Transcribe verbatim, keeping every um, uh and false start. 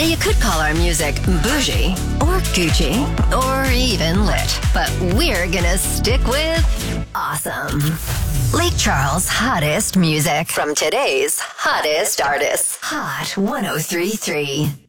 Now, you could call our music bougie, or Gucci, or even lit, but we're gonna stick with awesome. Lake Charles' hottest music from today's hottest artists. Hot one oh three point three.